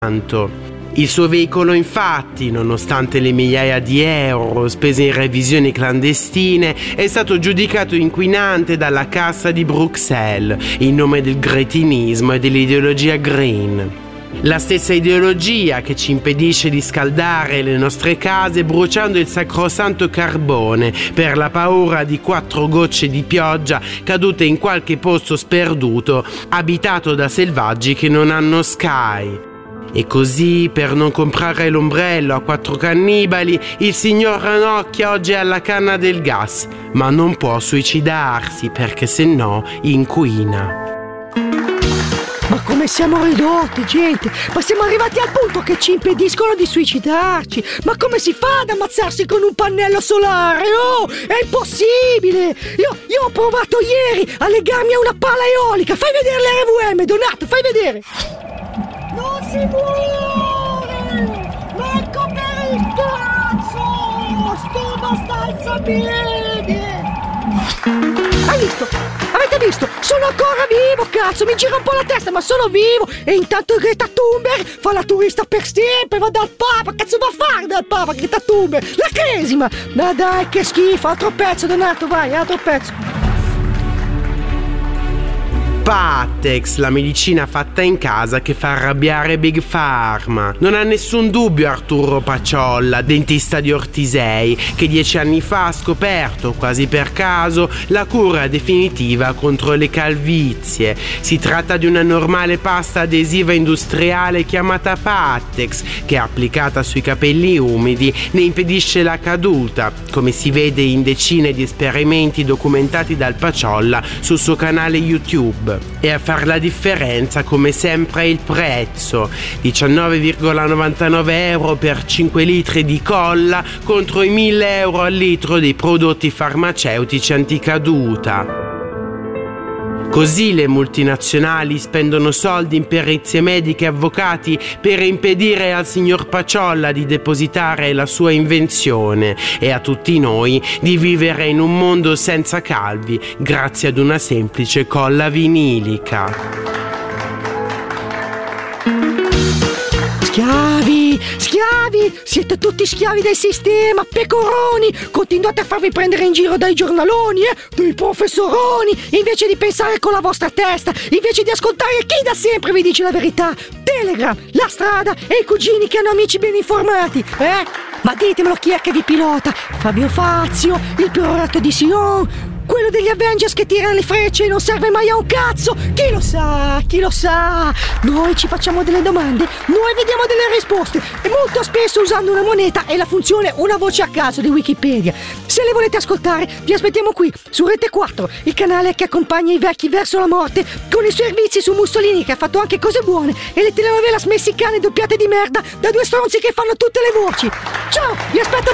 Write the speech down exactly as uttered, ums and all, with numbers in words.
Il suo veicolo, infatti, nonostante le migliaia di euro spese in revisioni clandestine, è stato giudicato inquinante dalla Cassa di Bruxelles in nome del gretinismo e dell'ideologia green. La stessa ideologia che ci impedisce di scaldare le nostre case bruciando il sacrosanto carbone per la paura di quattro gocce di pioggia cadute in qualche posto sperduto abitato da selvaggi che non hanno Sky. E così, per non comprare l'ombrello a quattro cannibali, il signor Ranocchia oggi è alla canna del gas, ma non può suicidarsi perché sennò inquina. Ma come siamo ridotti, gente? Ma siamo arrivati al punto che ci impediscono di suicidarci. Ma come si fa ad ammazzarsi con un pannello solare? Oh, è impossibile! Io, io ho provato ieri a legarmi a una pala eolica. Fai vedere l'R V M, Donato, fai vedere! Non si muore! Manco per il cazzo! Sto abbastanza bene! Hai visto? Avete visto? Sono ancora vivo, cazzo! Mi gira un po' la testa, ma sono vivo! E intanto Greta Thunberg fa la turista per sempre, va dal Papa! Cazzo va a fare dal Papa, Greta Thunberg? La cresima! Ma dai, che schifo! Altro pezzo, Donato, vai, altro pezzo! Patex, la medicina fatta in casa che fa arrabbiare Big Pharma. Non ha nessun dubbio Arturo Paciolla, dentista di Ortisei, che dieci anni fa ha scoperto, quasi per caso, la cura definitiva contro le calvizie. Si tratta di una normale pasta adesiva industriale chiamata Patex, che applicata sui capelli umidi ne impedisce la caduta, come si vede in decine di esperimenti documentati dal Paciolla sul suo canale YouTube. E a far la differenza, come sempre, il prezzo: diciannove virgola novantanove euro per cinque litri di colla contro i mille euro al litro dei prodotti farmaceutici anticaduta. Così le multinazionali spendono soldi in perizie mediche e avvocati per impedire al signor Paciolla di depositare la sua invenzione e a tutti noi di vivere in un mondo senza calvi grazie ad una semplice colla vinilica. Schiavi, schiavi, siete tutti schiavi del sistema, pecoroni, continuate a farvi prendere in giro dai giornaloni, eh, dai professoroni, invece di pensare con la vostra testa, invece di ascoltare chi da sempre vi dice la verità. Telegram, la strada e i cugini che hanno amici ben informati, eh? Ma ditemelo chi è che vi pilota, Fabio Fazio, il peorato di Sion, quello degli Avengers che tirano le frecce e non serve mai a un cazzo. Chi lo sa, chi lo sa. Noi ci facciamo delle domande, noi vediamo delle risposte, e molto spesso usando una moneta e la funzione una voce a caso di Wikipedia. Se le volete ascoltare, vi aspettiamo qui su Rete quattro, il canale che accompagna i vecchi verso la morte, con i servizi su Mussolini che ha fatto anche cose buone, e le telenovelas messicane doppiate di merda da due stronzi che fanno tutte le voci. Ciao, vi aspetto